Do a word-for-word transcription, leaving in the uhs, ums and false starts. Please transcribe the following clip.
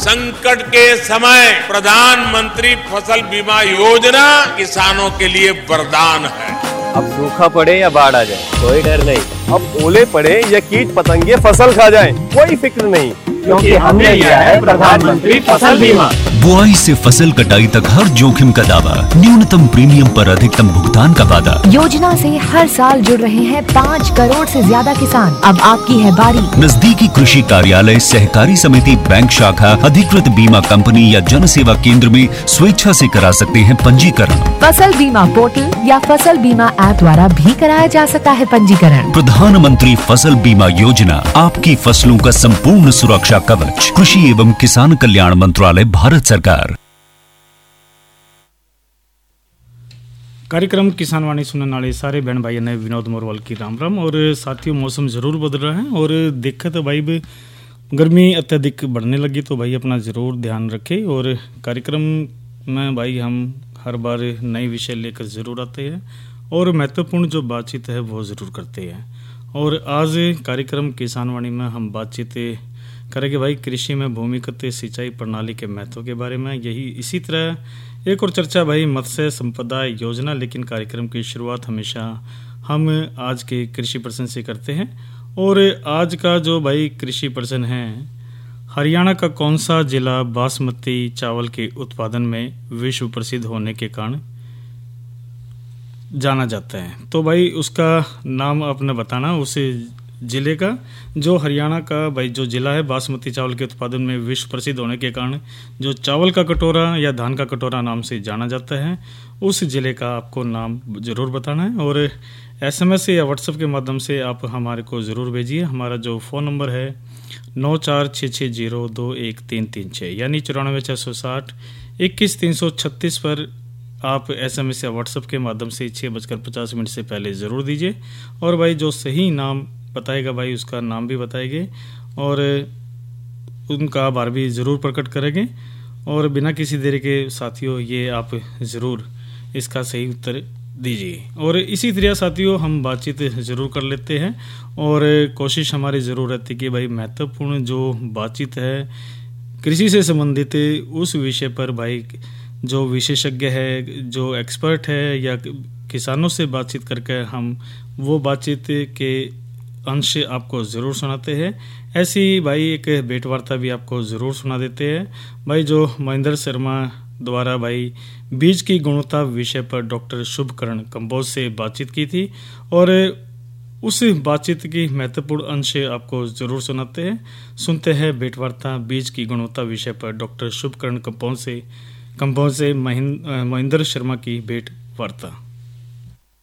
संकट के समय प्रधानमंत्री फसल बीमा योजना किसानों के लिए वरदान है। अब सूखा पड़े या बाढ़ आ जाए कोई डर नहीं, अब ओले पड़े या कीट पतंगे फसल खा जाए कोई फिक्र नहीं, क्योंकि हमने लिया है प्रधानमंत्री फसल बीमा। बुआई से फसल कटाई तक हर जोखिम का दावा, न्यूनतम प्रीमियम पर अधिकतम भुगतान का वादा। योजना से हर साल जुड़ रहे हैं पाँच करोड़ से ज्यादा किसान। अब आपकी है बारी। नजदीकी कृषि कार्यालय, सहकारी समिति, बैंक शाखा, अधिकृत बीमा कंपनी या जन सेवा केंद्र में स्वेच्छा से करा सकते हैं पंजीकरण। फसल बीमा पोर्टल या फसल बीमा ऐप द्वारा भी कराया जा सकता है पंजीकरण। प्रधानमंत्री फसल बीमा योजना, आपकी फसलों का संपूर्ण सुरक्षा कवच। कृषि एवं किसान कल्याण मंत्रालय, भारत सरकार। कार्यक्रम किसान वाणी सुनने वाले सारे बहन भाई ने विनोद मोरवाल की राम राम। और साथियों, मौसम ज़रूर बदल रहा है और देखा तो भाई गर्मी अत्यधिक बढ़ने लगी, तो भाई अपना ज़रूर ध्यान रखें। और कार्यक्रम में भाई हम हर बार नए विषय लेकर ज़रूर आते हैं और महत्वपूर्ण जो बातचीत है वो ज़रूर करते हैं। और आज कार्यक्रम किसान वाणी में हम बातचीत करेंगे भाई कृषि में भूमिगत सिंचाई प्रणाली के महत्व के बारे में। यही इसी तरह एक और चर्चा भाई मत्स्य संपदा योजना। लेकिन कार्यक्रम की शुरुआत हमेशा हम आज के कृषि प्रश्न से करते हैं। और आज का जो भाई कृषि प्रश्न है, हरियाणा का कौन सा जिला बासमती चावल के उत्पादन में विश्व प्रसिद्ध होने के कारण जाना जाता है? तो भाई उसका नाम आपने बताना, उस जिले का जो हरियाणा का भाई जो जिला है बासमती चावल के उत्पादन में विश्व प्रसिद्ध होने के कारण जो चावल का कटोरा या धान का कटोरा नाम से जाना जाता है, उस जिले का आपको नाम ज़रूर बताना है। और एसएमएस या व्हाट्सएप के माध्यम से आप हमारे को ज़रूर भेजिए। हमारा जो फ़ोन नंबर है नौ चार छः छः जीरो दो एक तीन तीन छः यानी चौरानवे छः सौ साठ इक्कीस तीन सौ छत्तीस पर आप एसएमएस या व्हाट्सएप के माध्यम से छः बजकर पचास मिनट से पहले ज़रूर दीजिए। और भाई जो सही नाम बताएगा भाई उसका नाम भी बताएंगे और उनका आभार भी ज़रूर प्रकट करेंगे। और बिना किसी देरी के साथियों, ये आप ज़रूर इसका सही उत्तर दीजिए। और इसी तरह साथियों हम बातचीत ज़रूर कर लेते हैं और कोशिश हमारी ज़रूर रहती है कि भाई महत्वपूर्ण जो बातचीत है कृषि से संबंधित उस विषय पर भाई जो विशेषज्ञ है, जो एक्सपर्ट है या किसानों से बातचीत करके हम वो बातचीत के अंश आपको ज़रूर सुनाते हैं। ऐसी भाई एक भेंट वार्ता भी आपको ज़रूर सुना देते हैं भाई जो महेंद्र शर्मा द्वारा भाई बीज की गुणवत्ता विषय पर डॉक्टर शुभकरण कंबोज से बातचीत की थी। और उस बातचीत की महत्वपूर्ण अंश आपको ज़रूर सुनाते हैं। सुनते हैं भेंट वार्ता बीज की गुणवत्ता विषय पर डॉक्टर शुभकरण कंबोज से कंबोज से महेंद्र शर्मा की भेंट वार्ता।